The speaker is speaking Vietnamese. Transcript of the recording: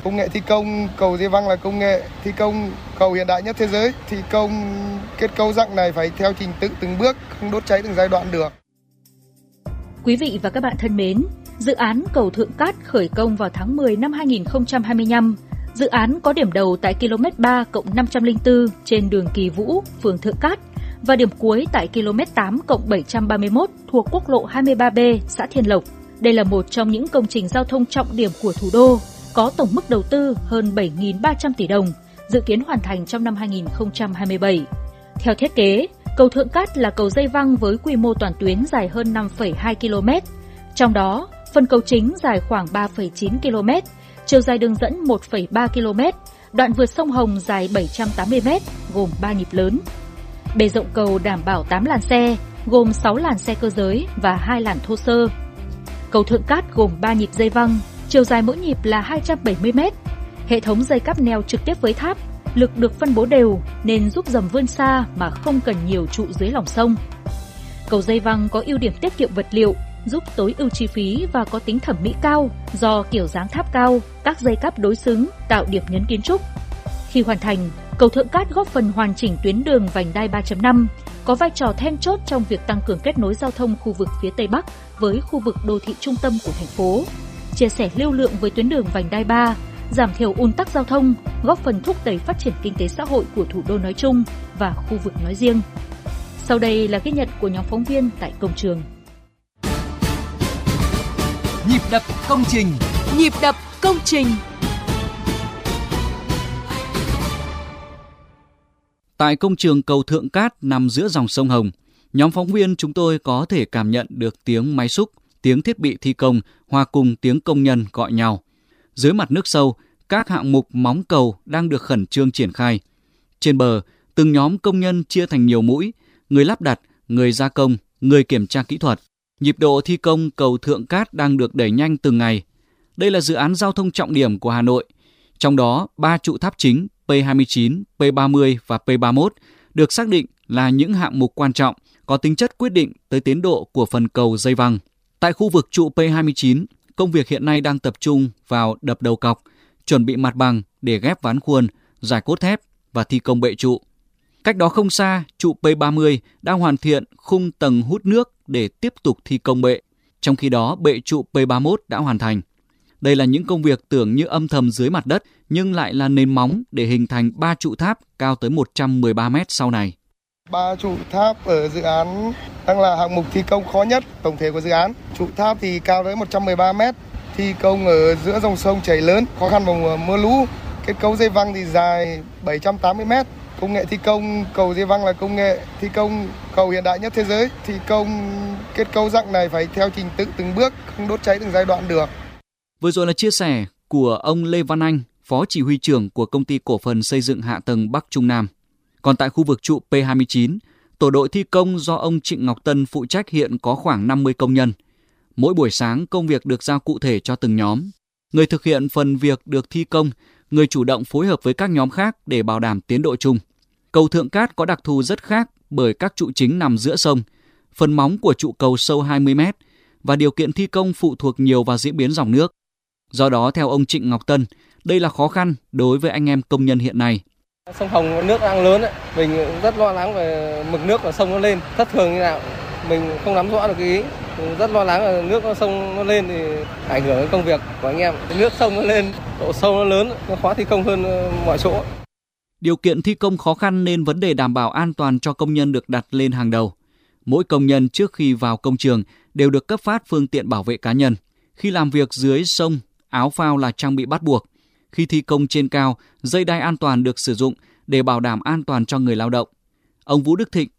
Công nghệ thi công cầu dây văng là công nghệ thi công cầu hiện đại nhất thế giới. Thi công kết cấu dạng này phải theo trình tự từng bước, không đốt cháy từng giai đoạn được. Quý vị và các bạn thân mến, dự án cầu Thượng Cát khởi công vào tháng 10 năm 2025. Dự án có điểm đầu tại km 3+504 trên đường Kỳ Vũ, phường Thượng Cát và điểm cuối tại km 8+731 thuộc quốc lộ 23B, xã Thiên Lộc. Đây là một trong những công trình giao thông trọng điểm của thủ đô, có tổng mức đầu tư hơn 7.300 tỷ đồng, dự kiến hoàn thành trong năm 2027. Theo thiết kế, cầu Thượng Cát là cầu dây văng với quy mô toàn tuyến dài hơn 5,2 km. Trong đó, phần cầu chính dài khoảng 3,9 km, chiều dài đường dẫn 1,3 km, đoạn vượt sông Hồng dài 780 m, gồm 3 nhịp lớn. Bề rộng cầu đảm bảo 8 làn xe, gồm 6 làn xe cơ giới và 2 làn thô sơ. Cầu Thượng Cát gồm 3 nhịp dây văng, chiều dài mỗi nhịp là 270 m. Hệ thống dây cáp neo trực tiếp với tháp, lực được phân bố đều nên giúp dầm vươn xa mà không cần nhiều trụ dưới lòng sông. Cầu dây văng có ưu điểm tiết kiệm vật liệu, giúp tối ưu chi phí và có tính thẩm mỹ cao do kiểu dáng tháp cao, các dây cáp đối xứng tạo điểm nhấn kiến trúc. Khi hoàn thành, cầu Thượng Cát góp phần hoàn chỉnh tuyến đường vành đai 3.5, có vai trò then chốt trong việc tăng cường kết nối giao thông khu vực phía Tây Bắc với khu vực đô thị trung tâm của thành phố, chia sẻ lưu lượng với tuyến đường vành đai 3, giảm thiểu ùn tắc giao thông, góp phần thúc đẩy phát triển kinh tế xã hội của thủ đô nói chung và khu vực nói riêng. Sau đây là ghi nhận của nhóm phóng viên tại công trường. Nhịp đập công trình. Nhịp đập công trình. Tại công trường cầu Thượng Cát nằm giữa dòng sông Hồng, nhóm phóng viên chúng tôi có thể cảm nhận được tiếng máy xúc, tiếng thiết bị thi công hòa cùng tiếng công nhân gọi nhau. Dưới mặt nước sâu, các hạng mục móng cầu đang được khẩn trương triển khai. Trên bờ, từng nhóm công nhân chia thành nhiều mũi, người lắp đặt, người gia công, người kiểm tra kỹ thuật. Nhịp độ thi công cầu Thượng Cát đang được đẩy nhanh từng ngày. Đây là dự án giao thông trọng điểm của Hà Nội. Trong đó, 3 trụ tháp chính P29, P30 và P31 được xác định là những hạng mục quan trọng, có tính chất quyết định tới tiến độ của phần cầu dây văng. Tại khu vực trụ P29, công việc hiện nay đang tập trung vào đập đầu cọc, chuẩn bị mặt bằng để ghép ván khuôn, rải cốt thép và thi công bệ trụ. Cách đó không xa, trụ P30 đang hoàn thiện khung tầng hút nước để tiếp tục thi công bệ. Trong khi đó, bệ trụ P31 đã hoàn thành. Đây là những công việc tưởng như âm thầm dưới mặt đất, nhưng lại là nền móng để hình thành 3 trụ tháp cao tới 113 m sau này. 3 trụ tháp ở dự án đang là hạng mục thi công khó nhất tổng thể của dự án. Trụ tháp thì cao tới 113 m, thi công ở giữa dòng sông chảy lớn, khó khăn vào mùa mưa lũ. Kết cấu dây văng thì dài 780 m. Công nghệ thi công cầu dây văng là công nghệ thi công cầu hiện đại nhất thế giới. Thi công kết cấu dạng này phải theo trình tự từng bước, không đốt cháy từng giai đoạn được. Vừa rồi là chia sẻ của ông Lê Văn Anh, Phó Chỉ huy trưởng của Công ty Cổ phần Xây dựng Hạ tầng Bắc Trung Nam. Còn tại khu vực trụ P29, tổ đội thi công do ông Trịnh Ngọc Tân phụ trách hiện có khoảng 50 công nhân. Mỗi buổi sáng công việc được giao cụ thể cho từng nhóm. Người thực hiện phần việc được thi công, người chủ động phối hợp với các nhóm khác để bảo đảm tiến độ chung. Cầu Thượng Cát có đặc thù rất khác bởi các trụ chính nằm giữa sông, phần móng của trụ cầu sâu 20 m và điều kiện thi công phụ thuộc nhiều vào diễn biến dòng nước. Do đó, theo ông Trịnh Ngọc Tân, đây là khó khăn đối với anh em công nhân hiện nay. Sông Hồng nước đang lớn, mình rất lo lắng về mực nước của sông nó lên thất thường như nào, mình không nắm rõ được cái ý. Rất lo lắng là nước sông nó lên thì ảnh hưởng đến công việc của anh em. Nước sông nó lên, độ sâu nó lớn, nó khó thi công hơn mọi chỗ. Điều kiện thi công khó khăn nên vấn đề đảm bảo an toàn cho công nhân được đặt lên hàng đầu. Mỗi công nhân trước khi vào công trường đều được cấp phát phương tiện bảo vệ cá nhân. Khi làm việc dưới sông, áo phao là trang bị bắt buộc. Khi thi công trên cao, dây đai an toàn được sử dụng để bảo đảm an toàn cho người lao động. Ông Vũ Đức Thịnh,